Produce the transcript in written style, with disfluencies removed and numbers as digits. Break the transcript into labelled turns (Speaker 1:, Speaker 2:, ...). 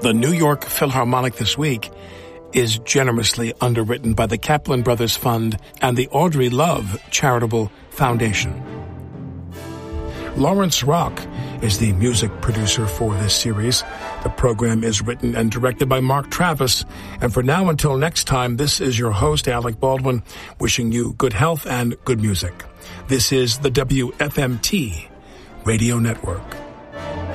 Speaker 1: The New York Philharmonic This Week is generously underwritten by the Kaplan Brothers Fund and the Audrey Love Charitable Foundation. Lawrence Rock is the music producer for this series. The program is written and directed by Mark Travis. And for now, until next time, this is your host, Alec Baldwin, wishing you good health and good music. This is the WFMT Radio Network.